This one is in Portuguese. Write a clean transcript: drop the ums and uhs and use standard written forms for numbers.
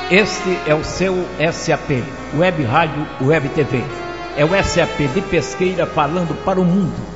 Este é o seu SAP, Web Rádio Web TV. É o SAP de Pesqueira falando para o mundo.